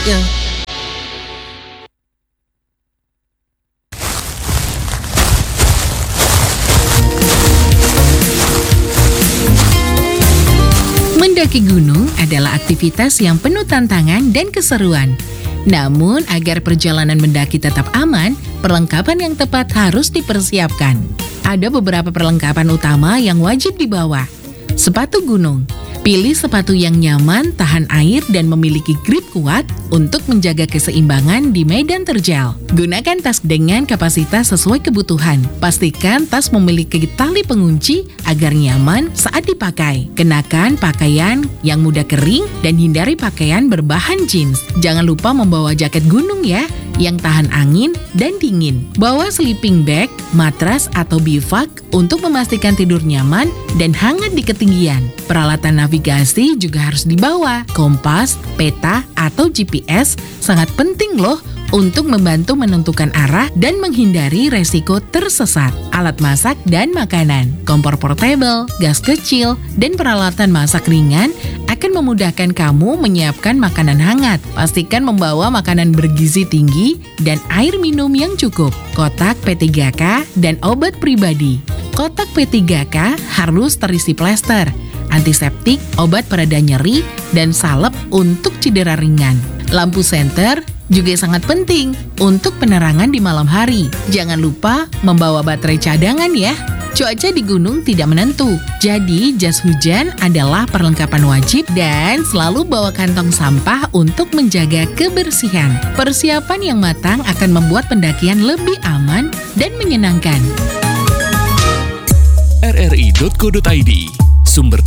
selanjutnya. Mendaki gunung adalah aktivitas yang penuh tantangan dan keseruan. Namun, agar perjalanan mendaki tetap aman, perlengkapan yang tepat harus dipersiapkan. Ada beberapa perlengkapan utama yang wajib dibawa. Sepatu gunung. Pilih sepatu yang nyaman, tahan air, dan memiliki grip kuat untuk menjaga keseimbangan di medan terjal. Gunakan tas dengan kapasitas sesuai kebutuhan. Pastikan tas memiliki tali pengunci agar nyaman saat dipakai. Kenakan pakaian yang mudah kering dan hindari pakaian berbahan jeans. Jangan lupa membawa jaket gunung ya, yang tahan angin dan dingin. Bawa sleeping bag, matras atau bivak untuk memastikan tidur nyaman dan hangat di ketinggian. Peralatan navigasi juga harus dibawa. Kompas, peta, atau GPS sangat penting loh untuk membantu menentukan arah dan menghindari resiko tersesat. Alat masak dan makanan, kompor portable, gas kecil, dan peralatan masak ringan akan memudahkan kamu menyiapkan makanan hangat. Pastikan membawa makanan bergizi tinggi dan air minum yang cukup. Kotak P3K dan obat pribadi. Kotak P3K harus terisi plester, antiseptik, obat pereda nyeri, dan salep untuk cedera ringan. Lampu senter juga sangat penting untuk penerangan di malam hari. Jangan lupa membawa baterai cadangan ya. Cuaca di gunung tidak menentu, jadi jas hujan adalah perlengkapan wajib dan selalu bawa kantong sampah untuk menjaga kebersihan. Persiapan yang matang akan membuat pendakian lebih aman dan menyenangkan. rri.co.id, sumber